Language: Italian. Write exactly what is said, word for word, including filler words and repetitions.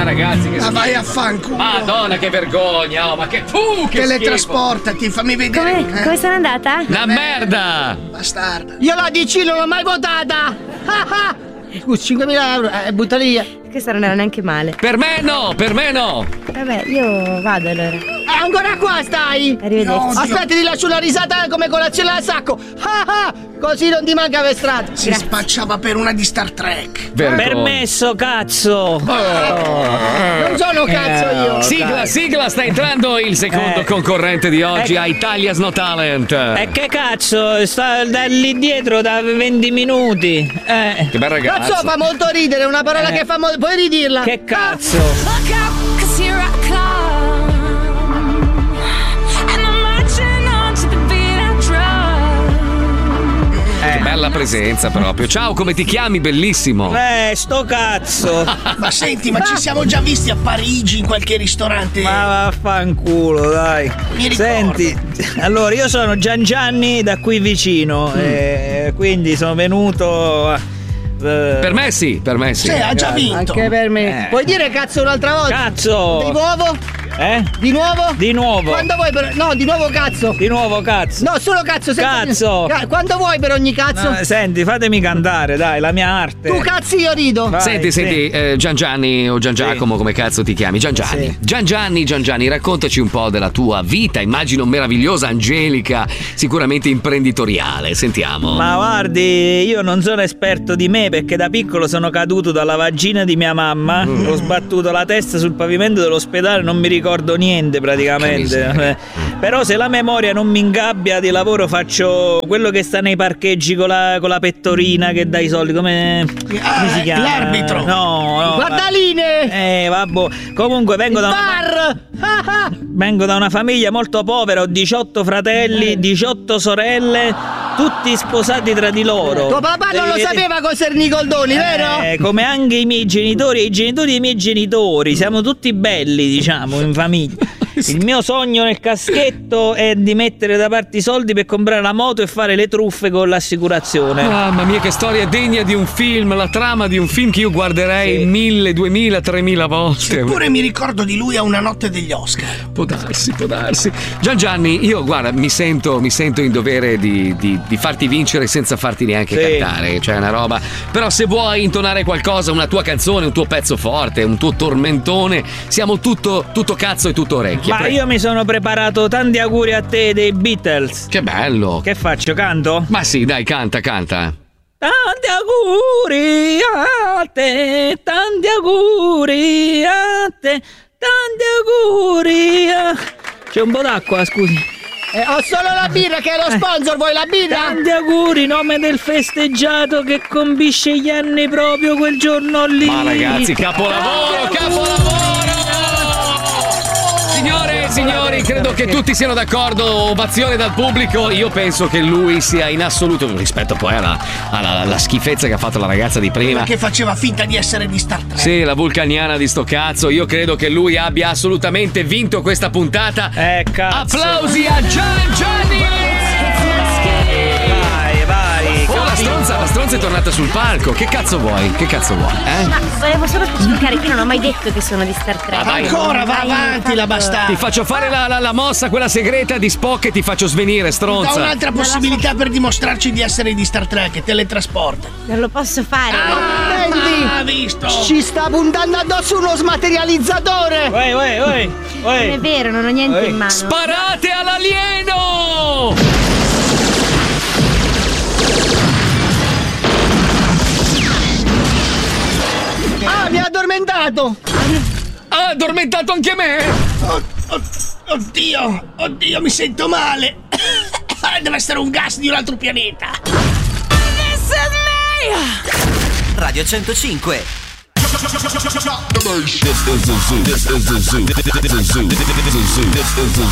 Ma ragazzi, che Ma vai a fanculo. Madonna, che vergogna, oh, ma che tu che teletrasportati, fammi vedere. Come, eh. come sono andata? Una merda! Bastarda. Io la D C non l'ho mai votata. Scusi, cinquemila euro, eh, butta via. Questa non era neanche male. Per me no, per me no. Vabbè, io vado allora. Eh, ancora qua stai? Arrivederci. No, Aspetta, ti lascio una risata come colazione al sacco. Ah, ah, così non ti manca per strada. Si spacciava per una di Star Trek. Vergogna. Permesso, cazzo. Oh. Non sono cazzo io. Sigla, sigla, sta entrando il secondo Eh. concorrente di oggi Eh. a Italia's No Talent. E che cazzo? Sta da lì dietro da venti minuti. Eh. Che bel ragazzo. Cazzo fa molto ridere, una parola Eh. che fa molto. Puoi ridirla? Che cazzo? Look out, 'cause here I come. And I'm marching on to the beat I drum. Che bella presenza proprio. Ciao, come ti chiami? Bellissimo. Eh, sto cazzo. Ma senti, ma ci siamo già visti a Parigi in qualche ristorante. Ma vaffanculo, dai. Mi ricordo. Senti, allora io sono Gian Gianni da qui vicino. Mm. E quindi sono venuto. a- eh, Per me sì, per me sì. Cioè, ha già vinto. Anche per me. Eh. Puoi dire cazzo un'altra volta? Cazzo! Di nuovo? Eh? Di nuovo? Di nuovo. Quando vuoi per. No, di nuovo cazzo. Di nuovo cazzo. No, solo cazzo. senza- Cazzo. Ca- Quando vuoi per ogni cazzo? No, senti, fatemi cantare, dai, la mia arte. Tu cazzi, io rido. Vai, Senti, sì. senti, eh, Gian Gianni o Gian Giacomo, Sì. come cazzo ti chiami? Gian Gianni. Sì. Gian Gianni, Gian Gianni, raccontaci un po' della tua vita, immagino meravigliosa, angelica, sicuramente imprenditoriale. Sentiamo. Ma guardi, io non sono esperto di me perché da piccolo sono caduto dalla vagina di mia mamma, Mm. ho sbattuto la testa sul pavimento dell'ospedale, non mi ricordo niente praticamente. miseria. Eh, Però se la memoria non mi ingabbia, di lavoro faccio quello che sta nei parcheggi con la, con la pettorina che dà i soldi, come, come Ah, si chiama? l'arbitro. No, no. Guardaline! Eh, vabbè. Comunque vengo da una... Bar! Ah, ah. Vengo da una famiglia molto povera, ho diciotto fratelli, diciotto sorelle, tutti sposati tra di loro. Tuo papà non lo Eh, sapeva cos'erano i goldoni, vero? eh, come anche i miei genitori e i genitori dei miei genitori, siamo tutti belli, diciamo, in famiglia. Il mio sogno nel caschetto è di mettere da parte i soldi per comprare la moto e fare le truffe con l'assicurazione. Mamma mia, che storia degna di un film, la trama di un film che io guarderei Sì. mille, duemila, tremila volte. Eppure mi ricordo di lui a una notte degli Oscar. Può darsi, può darsi. Gian Gianni, io guarda, mi sento, mi sento in dovere di, di, di farti vincere senza farti neanche Sì. cantare, cioè una roba. Però se vuoi intonare qualcosa, una tua canzone, un tuo pezzo forte, un tuo tormentone, siamo tutto, tutto cazzo e tutto orecchie. Ma Prego. io mi sono preparato tanti auguri a te dei Beatles. Che bello. Che faccio, canto? Ma sì, dai, canta, canta. Tanti auguri a te, tanti auguri a te, tanti auguri a... C'è un po' d'acqua, scusi. Eh, ho solo la birra che è lo sponsor, vuoi la birra? Tanti auguri, nome del festeggiato che compisce gli anni proprio quel giorno lì. Ma ragazzi, capolavoro, capolavoro! Signore e signori, credo che tutti siano d'accordo, ovazione dal pubblico. Io penso che lui sia in assoluto, rispetto poi alla, alla, alla schifezza che ha fatto la ragazza di prima. Che faceva finta di essere di Star Trek. Sì, la vulcaniana di sto cazzo. Io credo che lui abbia assolutamente vinto questa puntata. Eh, cazzo. Applausi a Gian Gianni! Vai, vai. Oh, la stronza, la stronza è tornata sul palco. Che cazzo vuoi? Che cazzo vuoi? Eh? Ma volevo solo specificare che io non ho mai detto che sono di Star Trek. Ah, vai. Ancora, va Hai avanti la fatto- bastarda. Ti faccio fare la, la, la mossa, quella segreta di Spock e ti faccio svenire, Da stronza. un'altra possibilità per dimostrarci di essere di Star Trek, teletrasporta. Non lo posso fare. Ah, Senti. ha visto? Ci sta puntando addosso uno smaterializzatore! Vai, vai, vai. Non è vero, non ho niente Ehi. in mano. Sparate all'alieno! Ah, mi ha addormentato! Ha addormentato anche me? Oh, oh, oddio, oddio, mi sento male. Deve essere un gas di un altro pianeta. This is me. Radio centocinque. This is the zoo. This is the zoo. This is the zoo. This is the zoo. This is the